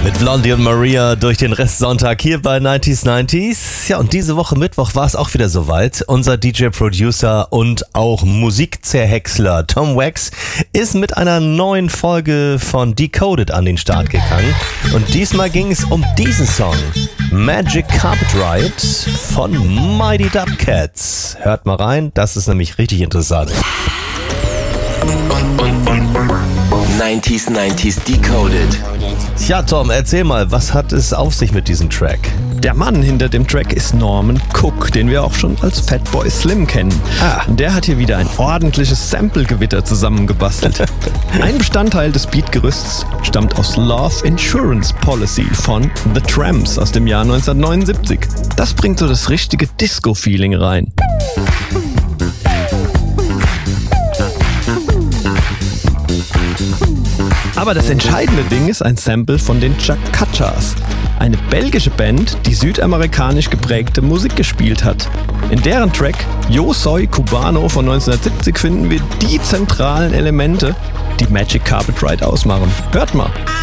Mit Blondie und Maria durch den Restsonntag hier bei 90s. Ja, und diese Woche Mittwoch war es auch wieder soweit. Unser DJ-Producer und auch Musikzerhäcksler Tom Wax ist mit einer neuen Folge von Decoded an den Start gegangen. Und diesmal ging es um diesen Song, Magic Carpet Ride von Mighty Dubcats. Hört mal rein, das ist nämlich richtig interessant. 90s Decoded. Ja, Tom, erzähl mal, was hat es auf sich mit diesem Track? Der Mann hinter dem Track ist Norman Cook, den wir auch schon als Fatboy Slim kennen. Der hat hier wieder ein ordentliches Sample-Gewitter zusammengebastelt. Ein Bestandteil des Beatgerüsts stammt aus Love Insurance Policy von The Tramps aus dem Jahr 1979. Das bringt so das richtige Disco-Feeling rein. Aber das entscheidende Ding ist ein Sample von den Chakachas, eine belgische Band, die südamerikanisch geprägte Musik gespielt hat. In deren Track Yo Soy Cubano von 1970 finden wir die zentralen Elemente, die Magic Carpet Ride ausmachen. Hört mal!